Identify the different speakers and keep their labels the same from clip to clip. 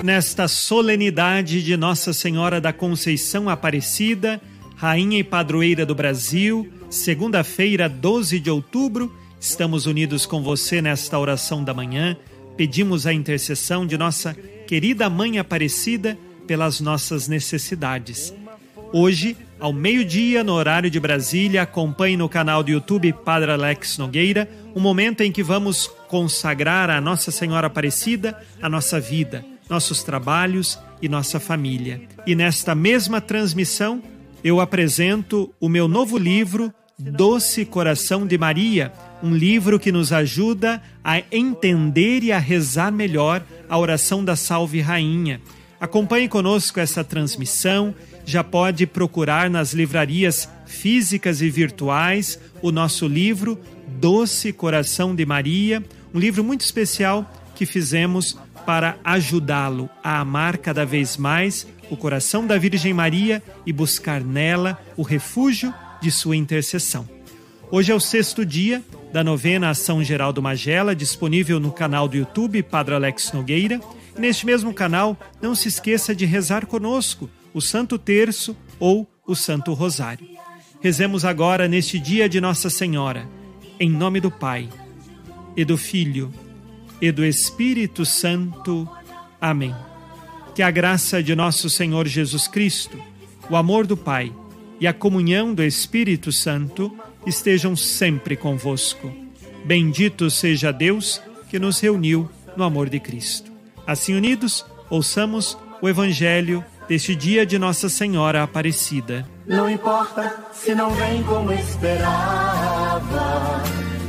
Speaker 1: Nesta solenidade de Nossa Senhora da Conceição Aparecida, Rainha e Padroeira do Brasil, segunda-feira, 12 de outubro, estamos unidos com você nesta oração da manhã. Pedimos a intercessão de nossa querida Mãe Aparecida pelas nossas necessidades. Hoje, ao meio-dia, no horário de Brasília, acompanhe no canal do YouTube Padre Alex Nogueira, um momento em que vamos consagrar a Nossa Senhora Aparecida a nossa vida, nossos trabalhos e nossa família. E nesta mesma transmissão, eu apresento o meu novo livro, Doce Coração de Maria, um livro que nos ajuda a entender e a rezar melhor a oração da Salve Rainha. Acompanhe conosco essa transmissão, já pode procurar nas livrarias físicas e virtuais o nosso livro Doce Coração de Maria, um livro muito especial que fizemos para ajudá-lo a amar cada vez mais o coração da Virgem Maria e buscar nela o refúgio de sua intercessão. Hoje é o 6º dia da novena a São Geraldo Magela, disponível no canal do YouTube Padre Alex Nogueira. E neste mesmo canal, não se esqueça de rezar conosco o Santo Terço ou o Santo Rosário. Rezemos agora neste dia de Nossa Senhora, em nome do Pai, e do Filho, e do Espírito Santo. Amém. Que a graça de nosso Senhor Jesus Cristo, o amor do Pai e a comunhão do Espírito Santo estejam sempre convosco. Bendito seja Deus que nos reuniu no amor de Cristo. Assim unidos, ouçamos o Evangelho deste dia de Nossa Senhora Aparecida.
Speaker 2: Não importa se não vem como esperava,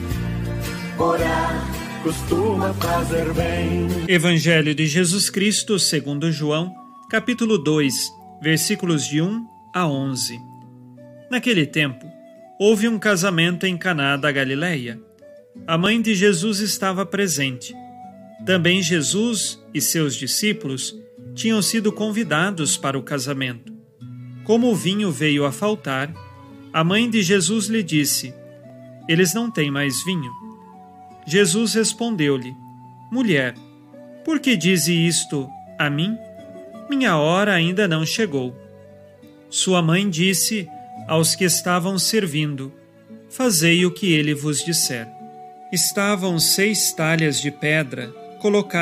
Speaker 2: orar costuma fazer bem.
Speaker 1: Evangelho de Jesus Cristo segundo João, capítulo 2, versículos de 1 a 11. Naquele tempo, houve um casamento em Caná da Galileia. A mãe de Jesus estava presente. Também Jesus e seus discípulos tinham sido convidados para o casamento. Como o vinho veio a faltar, a mãe de Jesus lhe disse: "Eles não têm mais vinho." Jesus respondeu-lhe: "Mulher, por que dize isto a mim? Minha hora ainda não chegou." Sua mãe disse aos que estavam servindo: "Fazei o que ele vos disser." Estavam 6 talhas de pedra colocadas